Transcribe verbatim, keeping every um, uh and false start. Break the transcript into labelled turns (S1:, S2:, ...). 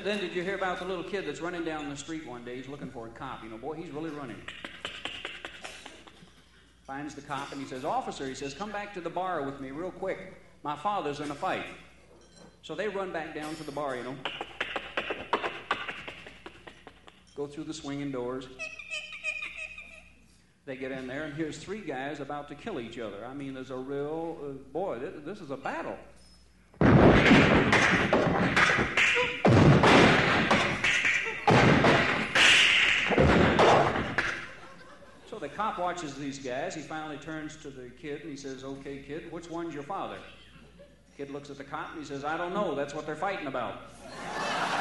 S1: then did you hear about the little kid that's running down the street one day? He's looking for a cop. You know, boy, he's really running. Finds the cop and he says, "Officer," he says, "come back to the bar with me real quick. My father's in a fight." So they run back down to the bar, you know. Go through the swinging doors. They get in there, and here's three guys about to kill each other. I mean, there's a real, uh, boy, this, this is a battle. So the cop watches these guys. He finally turns to the kid, and he says, "Okay, kid, which one's your father?" Kid looks at the cop, and he says, "I don't know. That's what they're fighting about."